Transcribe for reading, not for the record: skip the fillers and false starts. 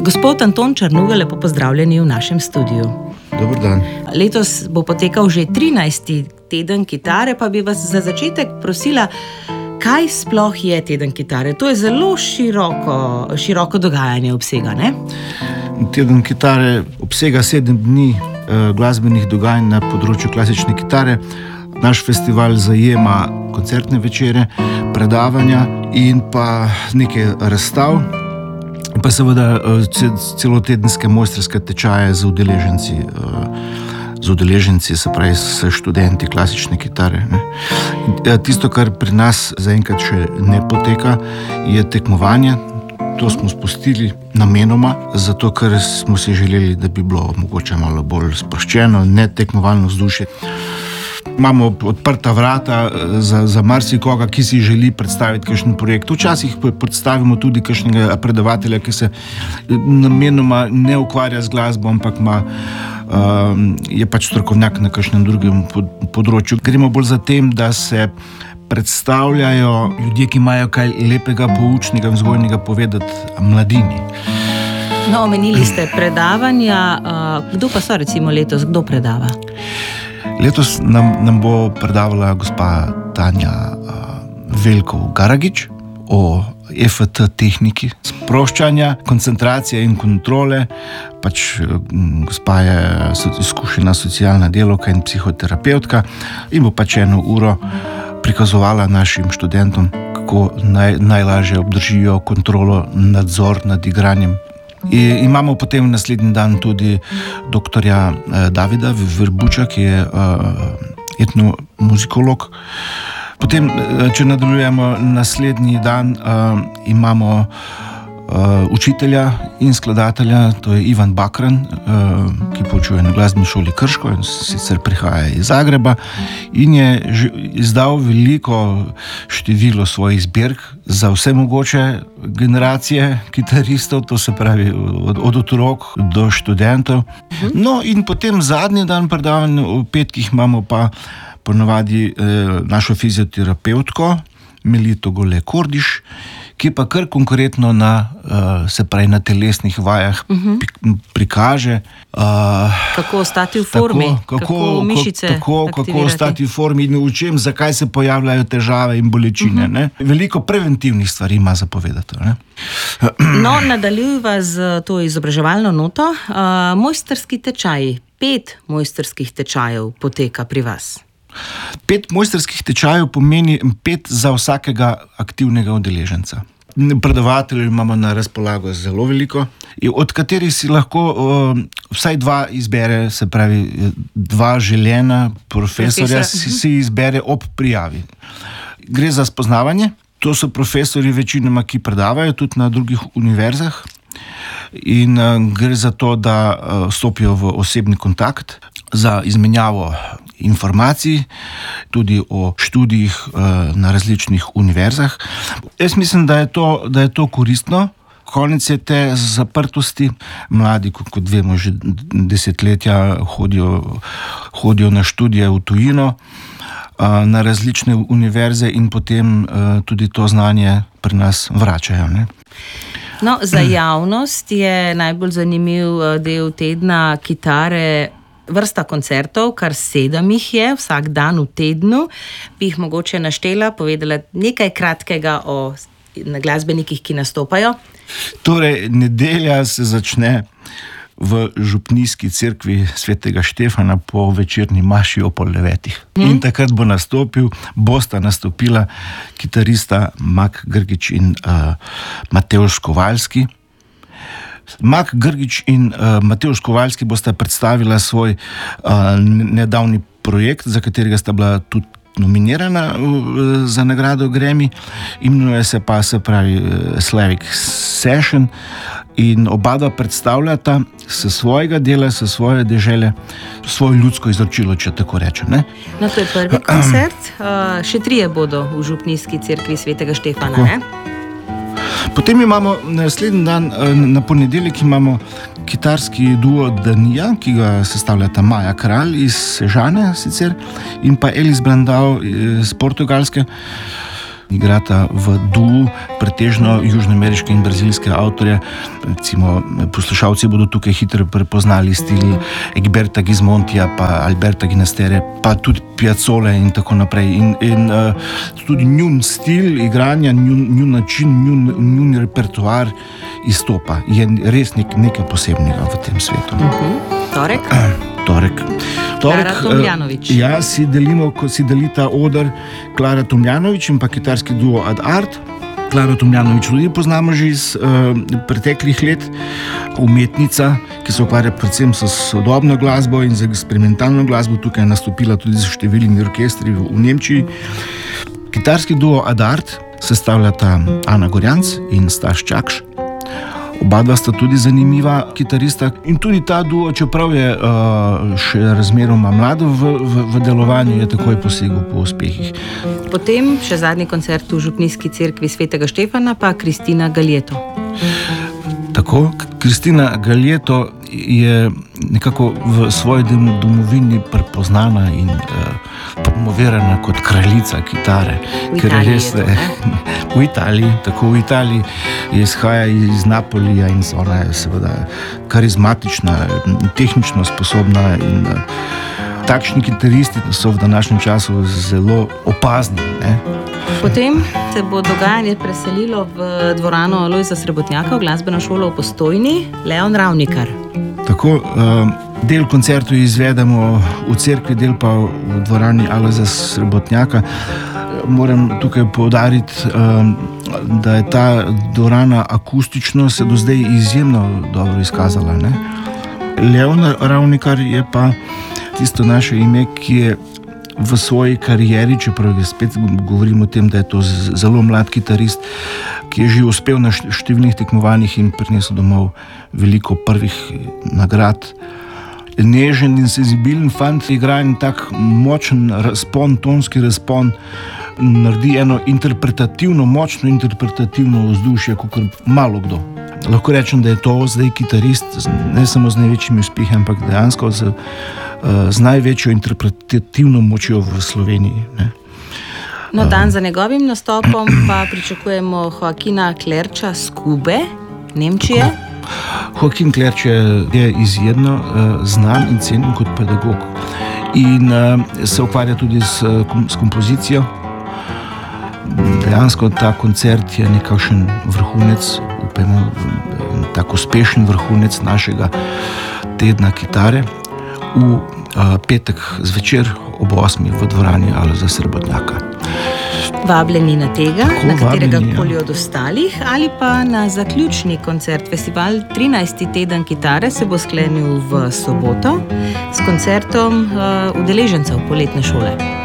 Gospod Anton Črnuga, lepo pozdravljeni v našem studiu. Dober dan. Letos bo potekal že 13. teden kitare, pa bi vas za začetek prosila, kaj sploh je teden kitare? To je zelo široko dogajanje obsega, ne? Teden kitare obsega 7 dni glasbenih dogajanj na področju klasične kitare. Naš festival zajema koncertne večere, predavanja in pa nekaj razstav, pa seveda celotedenske mojstrske tečaje z udeleženci, se pravi s študenti klasične kitare. Ne. Tisto, kar pri nas zaenkrat še ne poteka, je tekmovanje. To smo spustili namenoma, zato ker smo si želeli, da bi bilo mogoče malo bolj sproščeno, ne tekmovalno vzdušje. Imamo odprta vrata za marsikoga, ki si želi predstaviti kakšen projekt. Včasih predstavimo tudi kakšnega predavatelja, ki se namenoma ne ukvarja z glasbo, ampak je pač strokovnjak na kakšnem drugem področju. Gremo bolj za tem, da se predstavljajo ljudje, ki imajo kaj lepega, poučnega, vzgojnega povedati mladini. No, omenili ste predavanja. Kdo pa so recimo letos? Kdo predava? Letos nam bo predavala gospa Tanja Veljkov Garagič o EFT tehniki sproščanja, koncentracije in kontrole. Pač gospa je izkušena socialna delavka in psihoterapevtka in bo pač 1 uro prikazovala našim študentom, kako najlažje obdržijo kontrolo, nadzor nad igranjem. Imamo potem naslednji dan tudi doktorja Davida Verbuča, ki je etnomuzikolog. Potem, če nadaljujemo, naslednji dan imamo učitelja in skladatelja, to je Ivan Bakran, ki poučuje na glasbeni šoli Krško in sicer prihaja iz Zagreba in je izdal veliko število svojih zbirk za vse mogoče generacije kitaristov, to se pravi od otrok do študentov. No in potem zadnji dan predavanja, v petkih imamo pa ponavadi našo fizioterapevtko Melito Gole Kordiš, ki pa kar konkretno na telesnih vajah prikaže, kako ostati v formi, kako mišice kako ostati v formi in v čem, zakaj se pojavljajo težave in bolečine. Ne? Veliko preventivnih stvari ima za povedati. Ne? No, nadaljuva z to izobraževalno noto. Mojstrski tečaji, 5 mojstrskih tečajev poteka pri vas. 5 mojstrskih tečajev pomeni 5 za vsakega aktivnega udeleženca. Predavateljev imamo na razpolago zelo veliko, od katerih si lahko vsaj 2 izbere, se pravi 2 želena profesorja si izbere ob prijavi. Gre za spoznavanje, to so profesori večinoma, ki predavajo tudi na drugih univerzah in gre za to, da stopijo v osebni kontakt, za izmenjavo informacij, tudi o študijih na različnih univerzah. Jaz mislim, da je to koristno. Konec je te zaprtosti. Mladi, kot vemo, že desetletja hodijo na študije v tujino, na različne univerze in potem tudi to znanje pri nas vračajo. Ne? No, za javnost je najbolj zanimiv del tedna kitare vrsta koncertov, kar 7 jih je, vsak dan v tednu. Bi jih mogoče naštela, povedala nekaj kratkega o glasbenikih, ki nastopajo. Torej, nedelja se začne v župnijski cerkvi svetega Štefana po večerni maši o 8:30. In takrat bosta nastopila kitarista Mak Grgič in Matevž Kovalski. Mak Grgič in Matevž Kovalski bosta predstavila svoj nedavni projekt, za katerega sta bila tudi nominirana za nagrado Grammy. Imenuje se pa, Slavic Session in oba predstavljata se svojega dela, se svoje dežele, svoje ljudsko izročilo, če tako rečem. Ne? No, to je prvi koncert. Še 3 bodo v župnijski cerkvi svetega Štefana, tako. Ne? Potem imamo naslednji dan, na ponedeljek imamo kitarski duo Danija, ki ga sestavljata Maja Kralj iz Sežane sicer in pa Elis Brandao iz Portugalske. igrata v duu, pretežno južnoameriške in brazilske avtorje. Recimo, poslušalci bodo tukaj hitro prepoznali stil Egberta Gismontija, pa Alberta Ginastera, pa tudi Piazzole in tako naprej. In tudi njun stil igranja, njun način, njun repertoar izstopa. Je res nekaj posebnega v tem svetu. Torek. Klara Tomljanović. Ja, si delita oder Klara Tomljanović in pa kitarski duo Ad Art. Klaro Tomljanović tudi poznamo že iz preteklih let. Umetnica, ki se ukvarja predvsem s sodobno glasbo in z eksperimentalno glasbo. Tukaj je nastopila tudi z številnimi orkestri v Nemčiji. Kitarski duo Ad Art sestavljata Ana Gorjanc in Staš Čakš. Oba dva sta tudi zanimiva kitarista in tudi ta duo, čeprav je še razmeroma mlad v delovanju, je takoj posegel po uspehih. Potem še zadnji koncert v Župnijski cerkvi Svetega Štefana, pa Kristina Galjeto. Tako, Kristina Galjeto je nekako v svoji domovini prepoznana in promovirana kot kraljica kitare. V Italiji izhaja iz Napolija in ona je seveda karizmatična, tehnično sposobna in takšni kitaristi so v današnjem času zelo opazni. Potem se bo dogajanje preselilo v dvorano Lojza Srebotnjaka v glasbeno šolo v Postojni, Leon Ravnikar. Tako, del koncertu izvedemo v cerkvi, del pa v dvorani Lojza Srebotnjaka. Moram tukaj poudariti, da je ta dvorana akustično se do zdaj izjemno dobro izkazala. Leon Ravnikar je pa tisto naše ime, ki je v svoji karieri, čeprav spet govorimo o tem, da je to zelo mlad kitarist, ki je že uspel na številnih tekmovanjih in prinesel domov veliko prvih nagrad. Nežen in senzibilen fant, igra en tak močen razpon, tonski razpon, naredi eno močno interpretativno vzdušje, kakor malo kdo. Lahko rečem, da je to zdaj kitarist, ne samo z največjimi uspehi, ampak dejansko z največjo interpretativno močjo v Sloveniji. No, dan za njegovim nastopom pa pričakujemo Joaquina Klerča z Kube, Nemčije. Joaquin Klerč je izjemno znan in cenjen kot pedagog in se ukvarja tudi s kompozicijo. Dejansko ta koncert je nekakšen vrhunec, upajmo, tako uspešen vrhunec našega tedna kitare v petek zvečer ob 8. v dvorani Lojza Srebotnjaka. Vabljeni na tega, na katerega koli od ostalih, ali pa na zaključni koncert. Festival 13. teden kitare se bo sklenil v soboto s koncertom udeležencev poletne šole.